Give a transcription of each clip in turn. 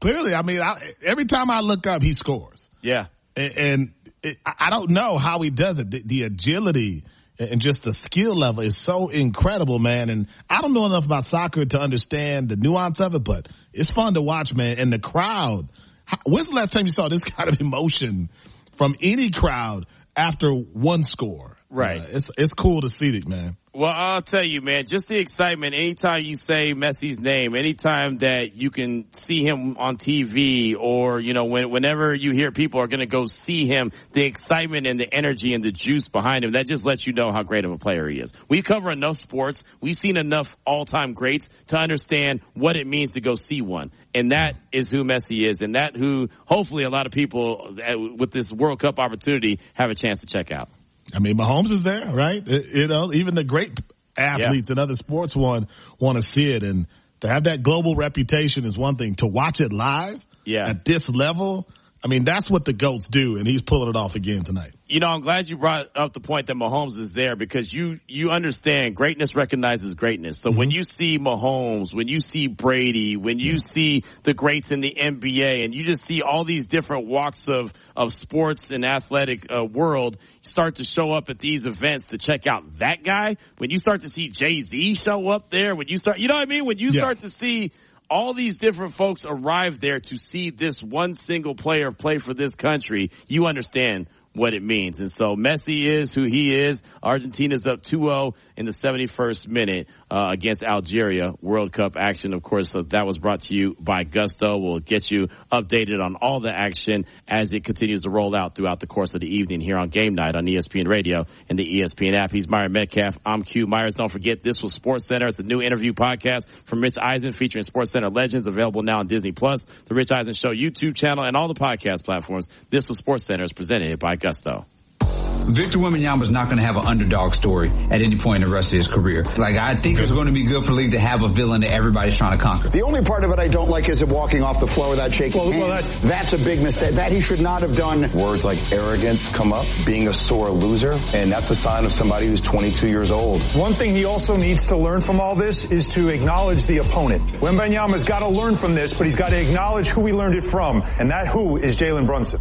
Clearly, I mean, every time I look up, he scores. Yeah. And I don't know how he does it. The agility and just the skill level is so incredible, man. And I don't know enough about soccer to understand the nuance of it, but it's fun to watch, man. And the crowd, when's the last time you saw this kind of emotion from any crowd after one score? Right. It's cool to see it, man. Well, I'll tell you, man, just the excitement. Anytime you say Messi's name, anytime that you can see him on TV or, whenever you hear people are going to go see him, the excitement and the energy and the juice behind him, that just lets you know how great of a player he is. We cover enough sports. We've seen enough all-time greats to understand what it means to go see one. And that is who Messi is, and that who hopefully a lot of people with this World Cup opportunity have a chance to check out. I mean, Mahomes is there, right? Even the great athletes in other sports want to see it. And to have that global reputation is one thing. To watch it live at this level, I mean, that's what the GOATs do, and he's pulling it off again tonight. I'm glad you brought up the point that Mahomes is there because you understand greatness recognizes greatness. So when you see Mahomes, when you see Brady, when you see the greats in the NBA, and you just see all these different walks of sports and athletic world start to show up at these events to check out that guy, when you start to see Jay-Z show up there, when you start, you know what I mean? When you start to see all these different folks arrive there to see this one single player play for this country, you understand what it means. And so Messi is who he is. Argentina's up 2-0 in the 71st minute against Algeria. World Cup action, of course, that was brought to you by Gusto. We'll get you updated on all the action as it continues to roll out throughout the course of the evening here on Game Night on ESPN Radio and the ESPN app. He's Myron Metcalf. I'm Q Myers. Don't forget, this was SportsCenter. It's a new interview podcast from Rich Eisen featuring SportsCenter legends, available now on Disney+, the Rich Eisen Show YouTube channel, and all the podcast platforms. This was SportsCenter is presented by Gusto. Victor Wembanyama is not going to have an underdog story at any point in the rest of his career. I think it's going to be good for the league to have a villain that everybody's trying to conquer. The only part of it I don't like is him walking off the floor without shaking hands. That's a big mistake. That he should not have done. Words like arrogance come up, being a sore loser, and that's a sign of somebody who's 22 years old. One thing he also needs to learn from all this is to acknowledge the opponent. Wembanyama's got to learn from this, but he's got to acknowledge who he learned it from, and that who is Jalen Brunson.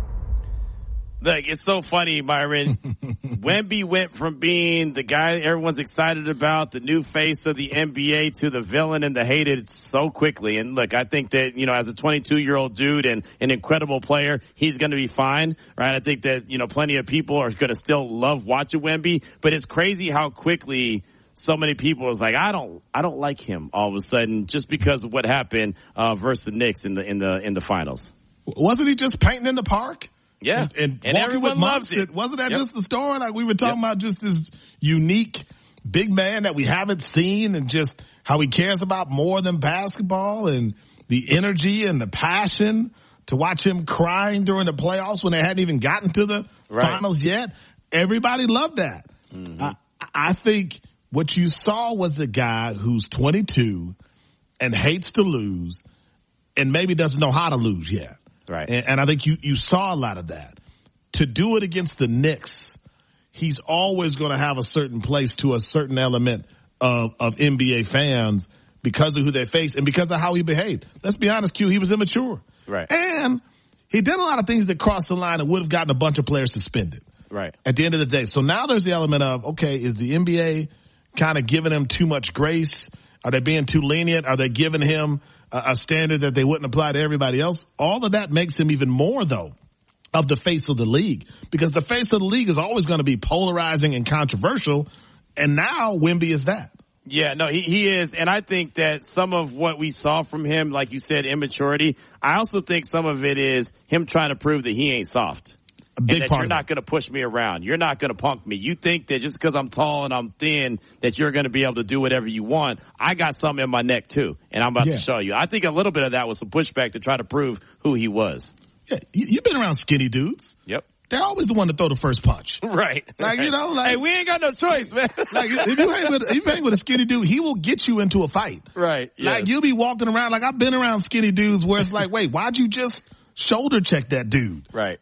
Look, it's so funny, Myron. Wemby went from being the guy everyone's excited about, the new face of the NBA, to the villain and the hated so quickly. And look, I think that, as a 22-year-old dude and an incredible player, he's going to be fine, right? I think that, plenty of people are going to still love watching Wemby, but it's crazy how quickly so many people was like, I don't like him all of a sudden just because of what happened versus the Knicks in the finals. Wasn't he just painting in the park? Yeah, and everyone loved it. Wasn't that just the story? Like we were talking about, just this unique big man that we haven't seen, and just how he cares about more than basketball, and the energy and the passion to watch him crying during the playoffs when they hadn't even gotten to the finals yet. Everybody loved that. Mm-hmm. I think what you saw was the guy who's 22 and hates to lose and maybe doesn't know how to lose yet. Right. And I think you saw a lot of that. To do it against the Knicks, he's always going to have a certain place to a certain element of NBA fans because of who they face and because of how he behaved. Let's be honest, Q, he was immature. Right. And he did a lot of things that crossed the line and would have gotten a bunch of players suspended. Right. At the end of the day. So now there's the element of, okay, is the NBA kind of giving him too much grace? Are they being too lenient? Are they giving him a standard that they wouldn't apply to everybody else? All of that makes him even more, though, of the face of the league, because the face of the league is always going to be polarizing and controversial. And now Wemby is that. Yeah, no, he is. And I think that some of what we saw from him, like you said, immaturity, I also think some of it is him trying to prove that he ain't soft. A big and that part you're not going to push me around. You're not going to punk me. You think that just because I'm tall and I'm thin that you're going to be able to do whatever you want. I got something in my neck, too, and I'm about to show you. I think a little bit of that was some pushback to try to prove who he was. Yeah, you've been around skinny dudes. Yep. They're always the one to throw the first punch. Right. Like, hey, we ain't got no choice, man. Like, if you hang with a skinny dude, he will get you into a fight. Right. Yes. Like, you'll be walking around, like, I've been around skinny dudes where it's like, wait, why'd you just shoulder check that dude? Right.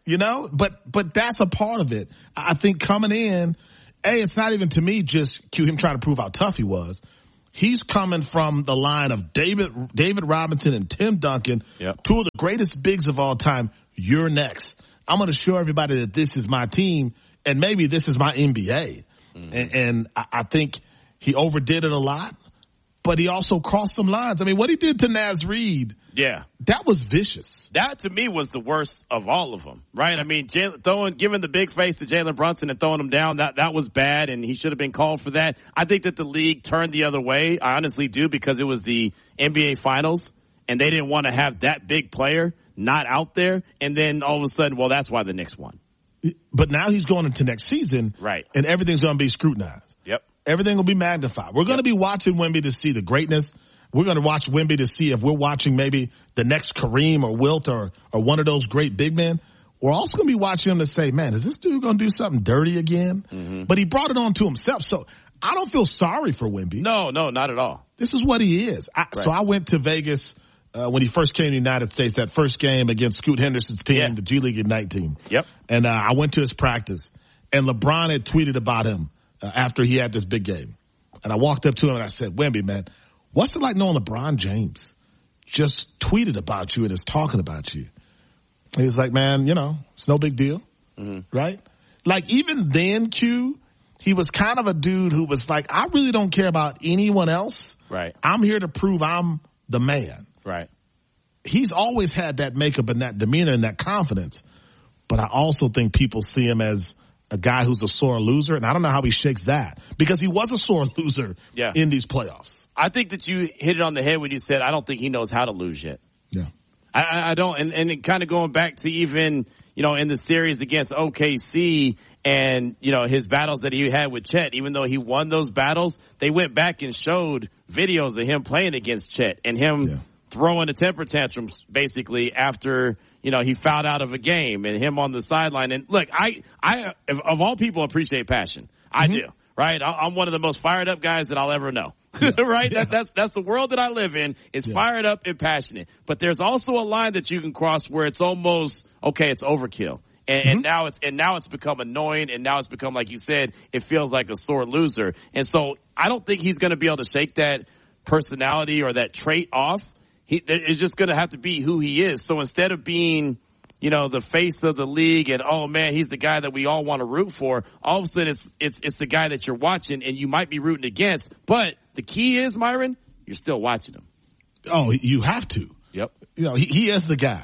But that's a part of it. I think coming in, it's not even to me just him trying to prove how tough he was. He's coming from the line of David Robinson and Tim Duncan, two of the greatest bigs of all time. You're next. I'm going to show everybody that this is my team, and maybe this is my NBA. And I think he overdid it a lot, but he also crossed some lines. I mean, what he did to Naz Reid, that was vicious. That, to me, was the worst of all of them, right? I mean, giving the big face to Jalen Brunson and throwing him down, that was bad, and he should have been called for that. I think that the league turned the other way. I honestly do, because it was the NBA Finals, and they didn't want to have that big player not out there, and then all of a sudden, well, that's why the Knicks won. But now he's going into next season, right? And everything's going to be scrutinized. Yep. Everything will be magnified. We're going to be watching Wemby to see the greatness. We're going to watch Wemby to see if we're watching maybe the next Kareem or Wilt or one of those great big men. We're also going to be watching him to say, man, is this dude going to do something dirty again? But he brought it on to himself. So I don't feel sorry for Wemby. No, not at all. This is what he is. So I went to Vegas when he first came to the United States, that first game against Scoot Henderson's team, the G League Ignite team. Yep. And I went to his practice, and LeBron had tweeted about him after he had this big game. And I walked up to him and I said, Wemby, man, what's it like knowing LeBron James just tweeted about you and is talking about you? And he was like, man, it's no big deal, right? Like, even then, Q, he was kind of a dude who was like, I really don't care about anyone else. Right. I'm here to prove I'm the man. Right. He's always had that makeup and that demeanor and that confidence. But I also think people see him as a guy who's a sore loser, and I don't know how he shakes that, because he was a sore loser in these playoffs. I think that you hit it on the head when you said, I don't think he knows how to lose yet. Yeah. I don't. And kind of going back to even, in the series against OKC and, his battles that he had with Chet, even though he won those battles, they went back and showed videos of him playing against Chet and him throwing the temper tantrums basically after, he fouled out of a game, and him on the sideline. And look, I of all people appreciate passion. I do, right? I'm one of the most fired up guys that I'll ever know. Right? Yeah. That's the world that I live in, is fired up and passionate. But there's also a line that you can cross where it's almost, okay, it's overkill. And now it's become annoying, and now it's become, like you said, it feels like a sore loser. And so I don't think he's going to be able to shake that personality or that trait off. It's just going to have to be who he is. So instead of being, the face of the league and, oh man, he's the guy that we all want to root for, all of a sudden it's the guy that you're watching and you might be rooting against. But the key is, Myron, you're still watching him. Oh, you have to. Yep. He is the guy.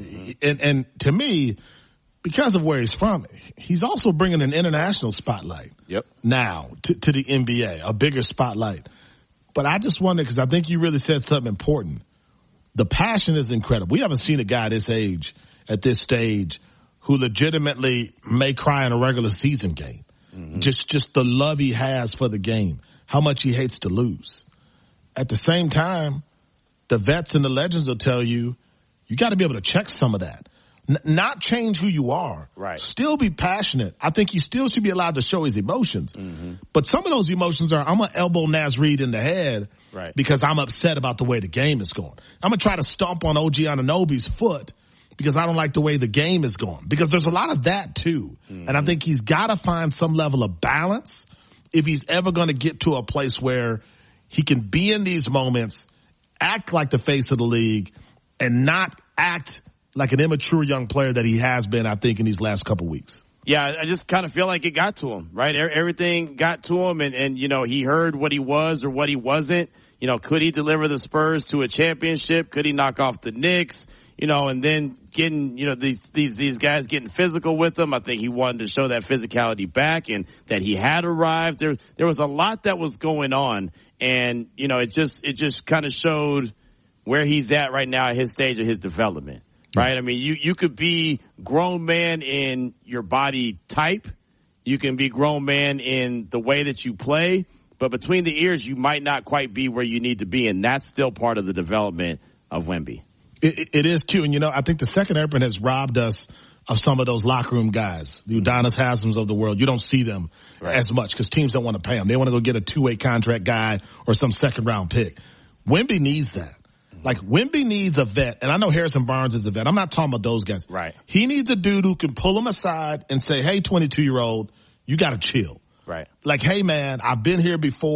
And to me, because of where he's from, he's also bringing an international spotlight. Yep. Now to the NBA, a bigger spotlight. But I just wonder, because I think you really said something important. The passion is incredible. We haven't seen a guy this age, at this stage, who legitimately may cry in a regular season game. Just the love he has for the game, how much he hates to lose. At the same time, the vets and the legends will tell you, you got to be able to check some of that. Not change who you are. Right. Still be passionate. I think he still should be allowed to show his emotions. But some of those emotions are, I'm going to elbow Naz Reid in the head because I'm upset about the way the game is going. I'm going to try to stomp on OG Anunoby's foot because I don't like the way the game is going. Because there's a lot of that too. And I think he's got to find some level of balance if he's ever going to get to a place where he can be in these moments, act like the face of the league, and not act like an immature young player that he has been, I think, in these last couple weeks. Yeah, I just kind of feel like it got to him, right? Everything got to him, and he heard what he was or what he wasn't. Could he deliver the Spurs to a championship? Could he knock off the Knicks? And then getting, these guys getting physical with him. I think he wanted to show that physicality back and that he had arrived. There was a lot that was going on, and, it just kind of showed where he's at right now at his stage of his development. Right? I mean, you could be grown man in your body type. You can be grown man in the way that you play. But between the ears, you might not quite be where you need to be. And that's still part of the development of Wemby. It is, Q. And, I think the second airplane has robbed us of some of those locker room guys, the Udonis Haslams of the world. You don't see them as much because teams don't want to pay them. They want to go get a two-way contract guy or some second-round pick. Wemby needs that. Like, Wemby needs a vet, and I know Harrison Barnes is a vet. I'm not talking about those guys. Right. He needs a dude who can pull him aside and say, hey, 22-year-old, you got to chill. Right. Like, hey, man, I've been here before.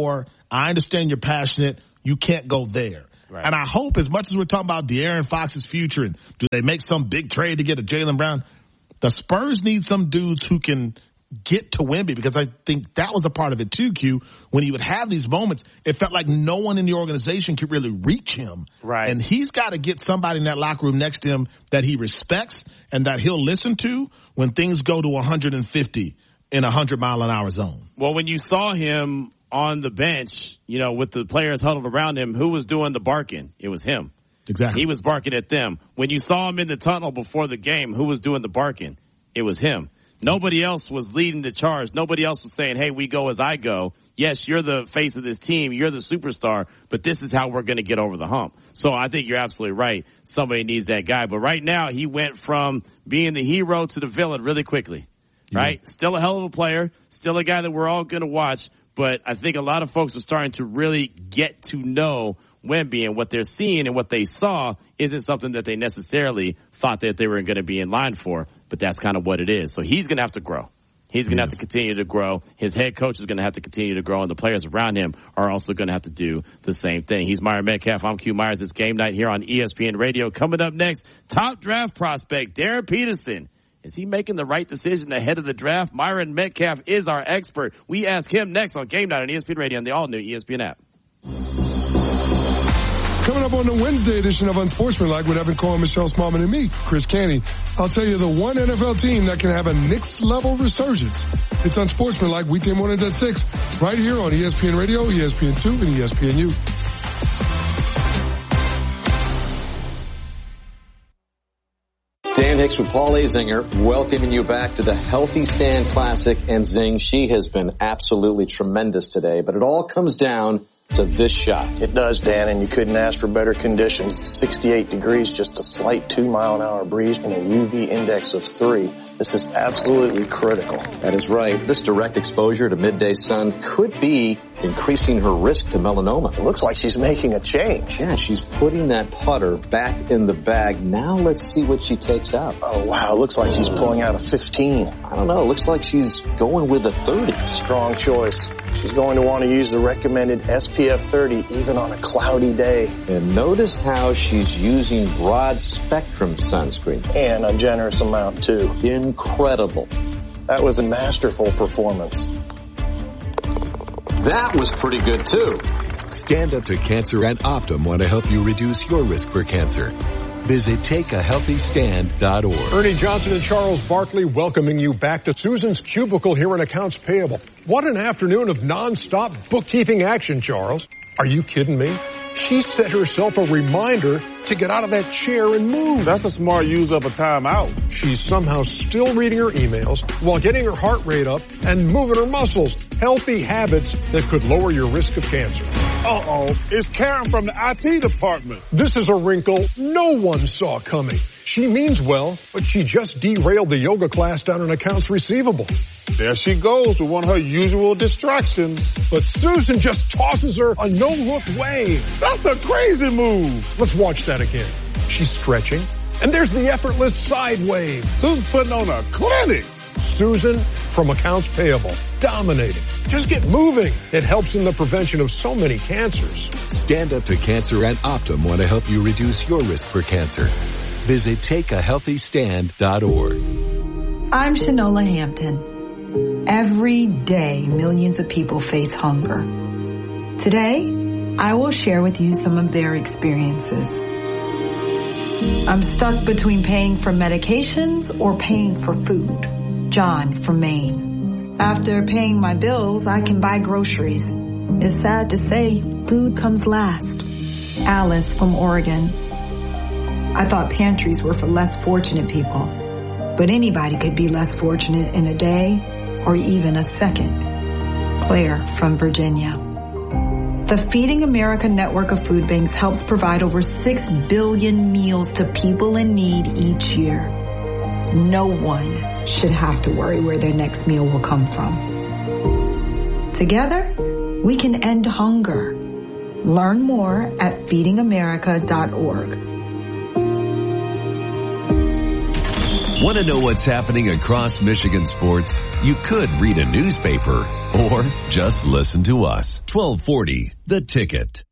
I understand you're passionate. You can't go there. Right. And I hope, as much as we're talking about De'Aaron Fox's future and do they make some big trade to get a Jaylen Brown, the Spurs need some dudes who can get to Wemby, because I think that was a part of it too, Q. When he would have these moments, it felt like no one in the organization could really reach him. Right. And he's got to get somebody in that locker room next to him that he respects and that he'll listen to when things go to 150 in a 100-mile-an-hour zone. Well, when you saw him on the bench, you know, with the players huddled around him, who was doing the barking? It was him. Exactly. He was barking at them. When you saw him in the tunnel before the game, who was doing the barking? It was him. Nobody else was leading the charge. Nobody else was saying, hey, we go as I go. Yes, you're the face of this team. You're the superstar, but this is how we're going to get over the hump. So I think you're absolutely right. Somebody needs that guy. But right now, he went from being the hero to the villain really quickly, right? Yeah. Still a hell of a player. Still a guy that we're all going to watch. But I think a lot of folks are starting to really get to know Wemby, and what they're seeing and what they saw isn't something that they necessarily thought that they were going to be in line for, but that's kind of what it is. So he's going to have to grow. He's going to have to continue to grow. His head coach is going to have to continue to grow, and the players around him are also going to have to do the same thing. He's Myron Metcalf. I'm Q Myers. It's Game Night here on ESPN Radio. Coming up next, top draft prospect Darren Peterson. Is he making the right decision ahead of the draft? Myron Metcalf is our expert. We ask him next on Game Night on ESPN Radio and the all-new ESPN app. Coming up on the Wednesday edition of Unsportsmanlike with Evan Cohen, Michelle Smallman, and me, Chris Canty, I'll tell you the one NFL team that can have a Knicks-level resurgence. It's Unsportsmanlike, weekday mornings at 6, right here on ESPN Radio, ESPN2, and ESPNU. Dan Hicks with Paul Azinger, welcoming you back to the Healthy Stand Classic. And Zing, she has been absolutely tremendous today, but it all comes down to this shot. It does, Dan, and you couldn't ask for better conditions. 68 degrees, just a slight 2-mile-an-hour breeze, and a UV index of 3. This is absolutely critical. That is right. This direct exposure to midday sun could be increasing her risk to melanoma. It looks like she's making a change. Yeah, she's putting that putter back in the bag. Now let's see what she takes out. Oh, wow. It looks like she's pulling out a 15. I don't know. It looks like she's going with a 30. Strong choice. She's going to want to use the recommended SPF 30 even on a cloudy day. And notice how she's using broad spectrum sunscreen. And a generous amount, too. Incredible. That was a masterful performance. That was pretty good, too. Stand Up to Cancer and Optum want to help you reduce your risk for cancer. Visit TakeAHealthyStand.org. Ernie Johnson and Charles Barkley welcoming you back to Susan's Cubicle here in Accounts Payable. What an afternoon of nonstop bookkeeping action, Charles. Are you kidding me? She set herself a reminder to get out of that chair and move. That's a smart use of a timeout. She's somehow still reading her emails while getting her heart rate up and moving her muscles. Healthy habits that could lower your risk of cancer. Uh-oh, it's Karen from the IT department. This is a wrinkle no one saw coming. She means well, but she just derailed the yoga class down in accounts receivable. There she goes with one of her usual distractions. But Susan just tosses her a no-look wave. That's a crazy move. Let's watch that again. She's stretching, and there's the effortless side wave. Susan's putting on a clinic. Susan from Accounts Payable, dominating. Just get moving. It helps in the prevention of so many cancers. Stand Up to Cancer and Optum want to help you reduce your risk for cancer. Visit TakeAHealthyStand.org. I'm Shanola Hampton. Every day, millions of people face hunger. Today, I will share with you some of their experiences. I'm stuck between paying for medications or paying for food. John from Maine. After paying my bills, I can buy groceries. It's sad to say, food comes last. Alice from Oregon. I thought pantries were for less fortunate people, but anybody could be less fortunate in a day or even a second. Claire from Virginia. The Feeding America network of food banks helps provide over 6 billion meals to people in need each year. No one should have to worry where their next meal will come from. Together, we can end hunger. Learn more at feedingamerica.org. Want to know what's happening across Michigan sports? You could read a newspaper or just listen to us. 1240, The Ticket.